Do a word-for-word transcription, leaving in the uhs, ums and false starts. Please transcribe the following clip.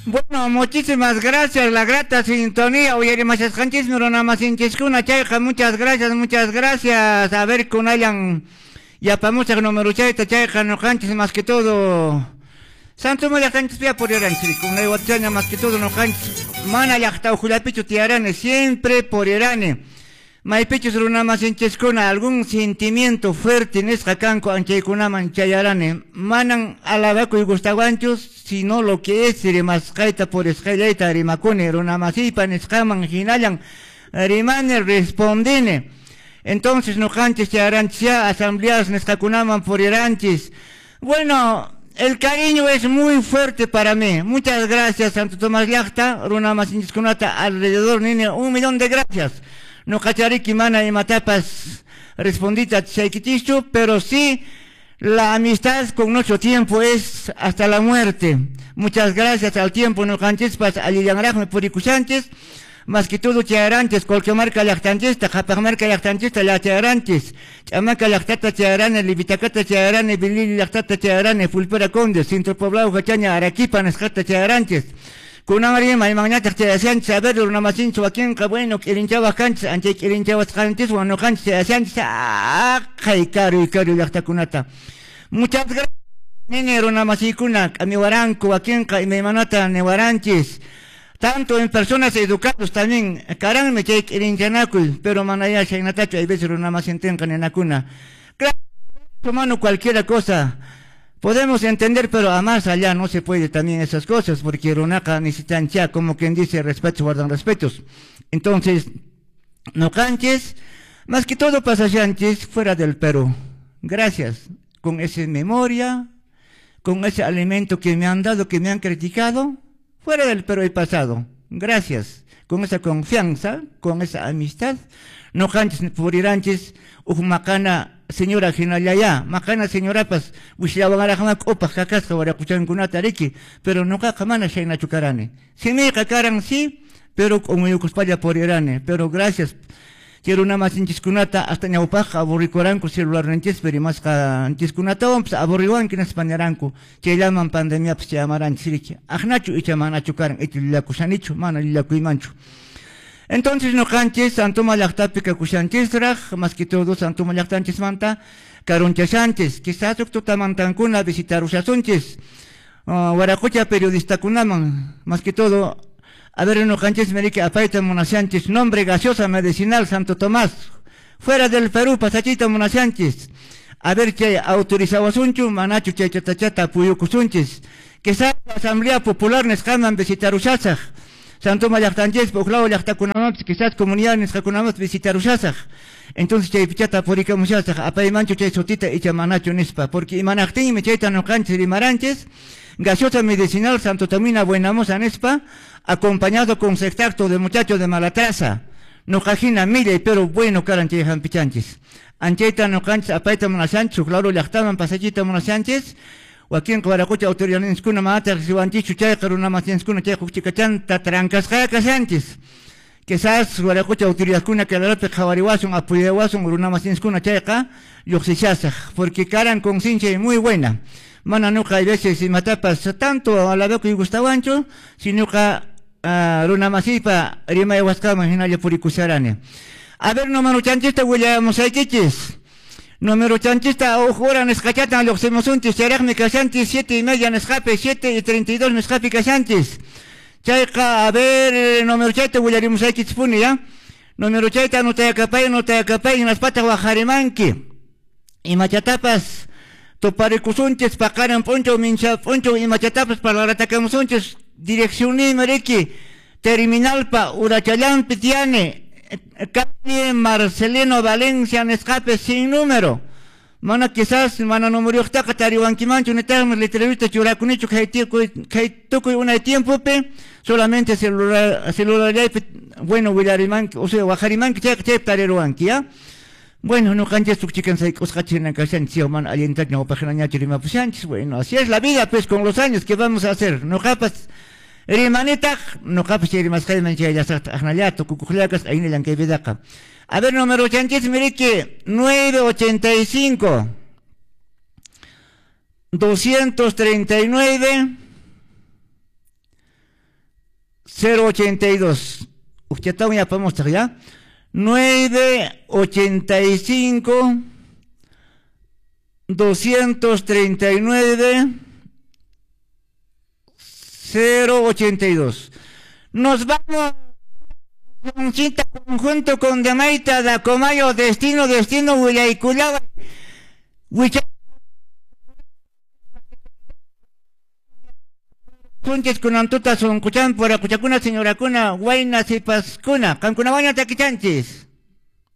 Bueno, muchísimas gracias, la grata sintonía. Oye, más escanchis, pero nada más hinchescuna, chayja, muchas gracias, muchas gracias. A ver, con hayan, ya para mucha número chayta, chayja, no canches más que todo. Santo María canches, pia por Iranchi, con la iguataña más que todo, no canches. Mana yachta, ojulapicho, tiarane, siempre por Irane. Maipichos runa más hinchescuna, algún sentimiento fuerte en esta canco, anchaykunaman chayarane. Manan alabaco y gustaguanchos, sino lo que es más caita por escaleta, rimacone, runa más ipan, escaman, ginayan, rimane, respondine. Entonces no canches chayaranchia, asambleas nescacunaman por iranchis. Bueno, el cariño es muy fuerte para mí. Muchas gracias, Santo Tomás Llachta, runa más hinchescunata, alrededor, niña, un millón de gracias. No cachariki mana y matapas respondita chaiquitishu, pero sí la amistad con nuestro tiempo es hasta la muerte. Muchas gracias al tiempo no canchespas aliyanrajme puricuchantes, más que todo chayarantes, cualquier marca lactantista, japag marca lactantista la chayarantes, chamaca lactata chayarane, libitacata chayarane, bilili lactata chayarane, fulpera conde, cinto poblado cachaña, arequipa, nescata chayarantes. Con una marima y magnata que hacían saber una masin chuaquín que bueno que linchaba cancha ante que linchaba canches o no cancha hacían ah caro y caro ya kunata. Muchas gracias nene una masicuna a mi guaranco aquí en mi manata newaranches tanto en personas educados también caran me che linchanaku pero manaya shainatacho hay veces una masenten en la cuna. Claro, mano cualquier cosa. Podemos entender, pero a más allá no se puede también esas cosas, porque Ronaca necesitan ya, como quien dice, respetos guardan respetos. Entonces, no canches, más que todo pasayantes fuera del Perú. Gracias, con esa memoria, con ese alimento que me han dado, que me han criticado, fuera del Perú he pasado. Gracias, con esa confianza, con esa amistad. No canches por iranches, macana señora Ginayaya, macana señora pas, wishlawangarajmak opas kakasca warakuchan kunatariki, pero no kakamana shaina chukarane. Si me kakaran sí, pero como yo cuspalla por irane, pero gracias. Quiero una más inchiskunata hasta ñaupaja aburricoranco celular renches, pero más ka inchiskunata vamos aburriwan que en españaranco, que llaman pandemia pues llamarán siriki. Ajnachu y chamana chukaran, et la kusanichu, mana la kuimanchu. Entonces no canches, Santo Malactapica Cuchanchesraj, más que todo Santo Malactanches Manta, Carunchachanches, quizás Octotamantancuna visitar Usasunches, Guaracocha periodista Kunaman, más que todo, a ver no canches Merique Apaita Monachanches, nombre gaseosa medicinal Santo Tomás, fuera del Perú, Pasachita Monachanches, a ver que autorizado Asunchu, Manachu Chaychatachata Puyucusunches, quizás la Asamblea Popular Nescaman visitar Usasaj, Santo Malactanches, Poclao, Yachtacunamas, quizás comunidad Nescacunamas visitar Usasaj. Entonces, Chay Pichata, Porica Musasaj, Apaimancho, Chay Sotita y Chamanacho Nespa, porque Imanachtin, Mechaita no canches y maranches, gaseosa medicinal Santo Tamina Buenamosa Nespa, acompañado con sextacto de muchachos de Malatraza, no cajina mire, pero bueno, caranche Jampichanches. Anchaita no canches, Apaita Monasánchez, claro, Yachtaman, Pasachita Monasánchez, o aquí en Cuaracocha autoridad en escuna mata recibanti chuchay caruna más en escuna chay cuchicachan tatrancas casantes quizás Cuaracocha autoridad cuna que la rata jawariwason apoyawason una más en escuna chayca yoxishasa porque caran conciencia muy buena mana nunca hay veces y matapas tanto a la vez que gustabancho sino que runa masipa rima de huascama hinaya purikusarane a ver no manuchanchista huella mosaiquiches número chanchista, ojora nescachata, los semosuntis, serag me casantis, siete y media nescape, siete y treinta y dos nescape casantis. Chayka, a ver, número chaita, huyarimos aquí tzpuni, ¿ya? Número chaita, no te acapay, no te acapay, en las patas guajarimanqui. Y machatapas, toparicusunches, pacaran poncho, mincha poncho, y machatapas para la atacamusunches, dirección y merequi, terminalpa, urachalán, pitiane. Cali, Marcelino, Valencia, en escape sin número. Mana quizás, mana número está catarihuanquimancho, un eterno le entrevista churacunicho que hay toco una tiempo, pe, solamente celular, celular, bueno, Willariman, o sea, Guajariman, que te tareruanqui, ¿ya? Bueno, no canches tu chicken se coscachin en casancio, man, alientar no paginaña chirima pusanchis, bueno, así es la vida, pues, con los años que vamos a hacer, no capas. Rimanita, no capas y rimas que me ya está agnaliato, cucuclacas, ahí en el que vidaca. A ver, número ochenta, mire que nueve ochenta y cinco, doscientos treinta y nueve, cero ochenta y dos. Usted está muy apamos, ¿ya? nueve ochenta y cinco doscientos treinta y nueve cero ochenta y dos. Nos vamos con cita conjunto con Demaita da Comayo, destino, destino, Huilaiculaba, Huicha. Punches con Antuta son cuchan por acuchacuna señora cuna, Guayna y Pascuna, Cancuna baña taquichanchis.